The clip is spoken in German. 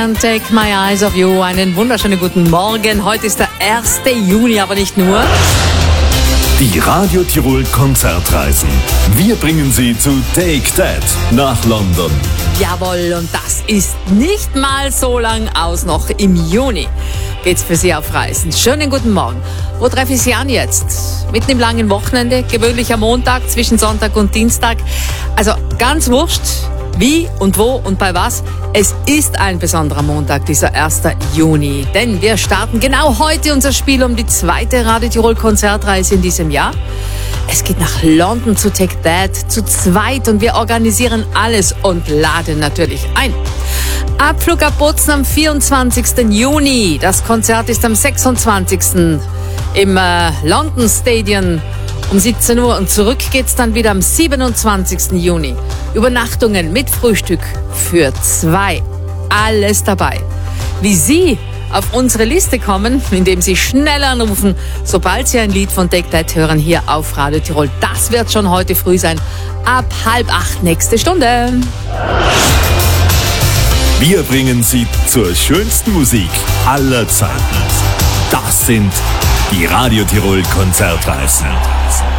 Take my eyes off you. Einen wunderschönen guten Morgen. Heute ist der 1. Juni, aber nicht nur. Die Radio Tirol Konzertreisen. Wir bringen Sie zu Take That nach London. Jawohl, und das ist nicht mal so lang aus. Noch im Juni geht's für Sie auf Reisen. Schönen guten Morgen. Wo treffe ich Sie an jetzt? Mitten im langen Wochenende, gewöhnlicher Montag zwischen Sonntag und Dienstag. Also ganz wurscht, wie und wo und bei was. Es ist ein besonderer Montag, dieser 1. Juni. Denn wir starten genau heute unser Spiel um die zweite Radio Tirol Konzertreise in diesem Jahr. Es geht nach London zu Take That, zu zweit, und wir organisieren alles und laden natürlich ein. Abflug ab Bozen am 24. Juni. Das Konzert ist am 26. im London Stadium um 17 Uhr und zurück geht's dann wieder am 27. Juni. Übernachtungen mit Frühstück für 2. Alles dabei. Wie Sie auf unsere Liste kommen, indem Sie schnell anrufen, sobald Sie ein Lied von Take That hören, hier auf Radio Tirol. Das wird schon heute früh sein. Ab 7:30 nächste Stunde. Wir bringen Sie zur schönsten Musik aller Zeiten. Das sind die Radio Tirol Konzertreisen.